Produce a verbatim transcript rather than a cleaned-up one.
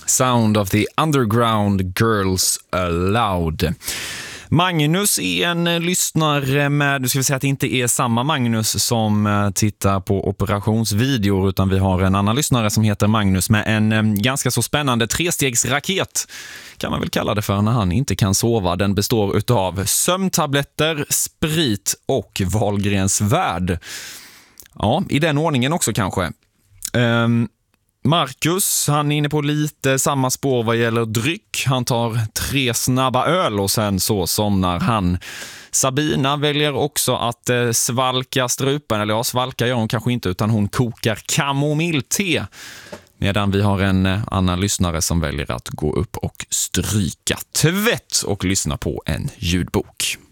Sound of the Underground Girls Aloud. Magnus är en lyssnare med, nu ska vi säga att det inte är samma Magnus som tittar på operationsvideor, utan vi har en annan lyssnare som heter Magnus med en ganska så spännande trestegsraket, kan man väl kalla det för, när han inte kan sova. Den består utav sömntabletter, sprit och Wahlgrens värld. Ja, i den ordningen också kanske. Um, Marcus, han är inne på lite samma spår vad gäller dryck. Han tar tre snabba öl och sen så somnar han. Sabina väljer också att eh, svalka strupen, eller ja, svalka gör hon kanske inte, utan hon kokar kamomillte. Medan vi har en eh, annan lyssnare som väljer att gå upp och stryka tvätt och lyssna på en ljudbok.